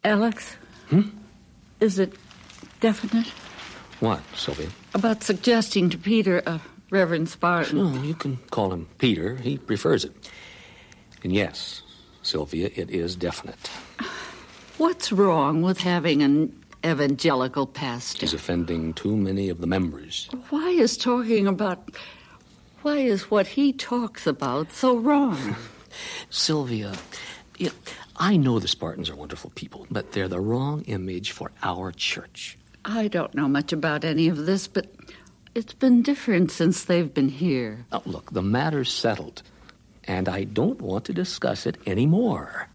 Alex? Is it definite? What, Sylvia? About suggesting to Peter, Reverend Spartan. No, you can call him Peter. He prefers it. And yes, Sylvia, it is definite. What's wrong with having an evangelical pastor? He's offending too many of the members. Why is what he talks about so wrong? Sylvia, I know the Spartans are wonderful people, but they're the wrong image for our church. I don't know much about any of this, but it's been different since they've been here. Look, the matter's settled, and I don't want to discuss it anymore.